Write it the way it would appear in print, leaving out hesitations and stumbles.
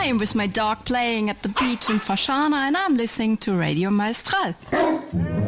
I'm with my dog playing at the beach in Fashana and I'm listening to Radio Maestral.